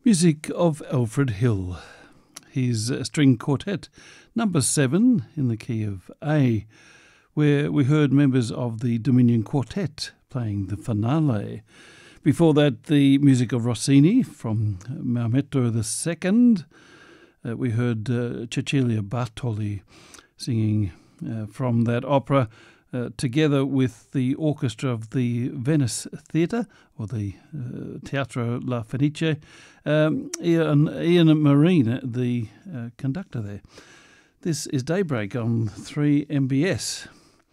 Music of Alfred Hill. His string quartet, number 7 in the key of A, where we heard members of the Dominion Quartet playing the finale. Before that, the music of Rossini from Maometto II. We heard Cecilia Bartoli singing from that opera, together with the orchestra of the Venice Theatre, or the Teatro La Fenice, Ian Marine, the conductor there. This is Daybreak on 3MBS.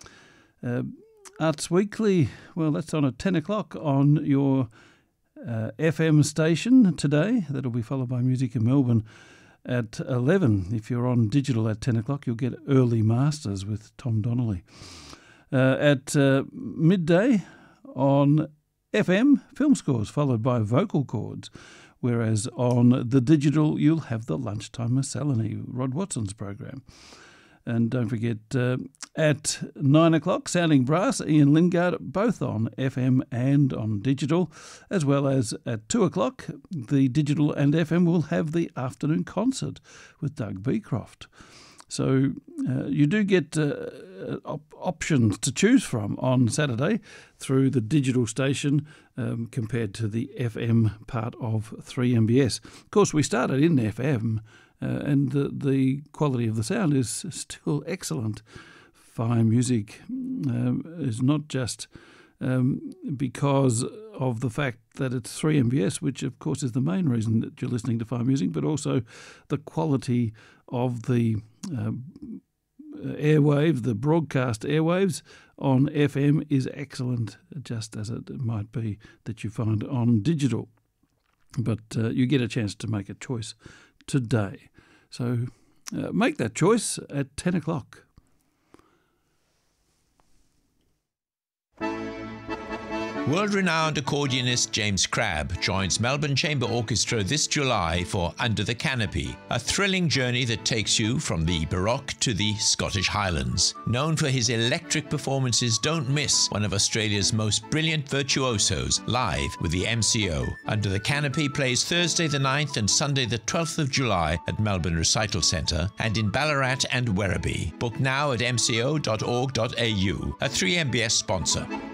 Arts Weekly, well, that's on at 10 o'clock on your FM station today. That'll be followed by Music in Melbourne at 11. If you're on digital at 10 o'clock, you'll get Early Masters with Tom Donnelly. At midday on FM, Film Scores, followed by Vocal Chords, whereas on the digital, you'll have the Lunchtime Miscellany, Rod Watson's program. And don't forget, at 9 o'clock, Sounding Brass, Ian Lingard, both on FM and on digital, as well as at 2 o'clock, the digital and FM will have the afternoon concert with Doug Beecroft. So you do get options to choose from on Saturday through the digital station compared to the FM part of 3MBS. Of course, we started in FM and the quality of the sound is still excellent. Fine Music is not just because of the fact that it's 3MBS, which of course is the main reason that you're listening to Fine Music, but also the quality of the airwave, the broadcast airwaves on FM is excellent, just as it might be that you find on digital. But you get a chance to make a choice today. So make that choice at 10 o'clock. World-renowned accordionist James Crabb joins Melbourne Chamber Orchestra this July for Under the Canopy, a thrilling journey that takes you from the Baroque to the Scottish Highlands. Known for his electric performances, don't miss one of Australia's most brilliant virtuosos live with the MCO. Under the Canopy plays Thursday the 9th and Sunday the 12th of July at Melbourne Recital Centre and in Ballarat and Werribee. Book now at mco.org.au, a 3MBS sponsor.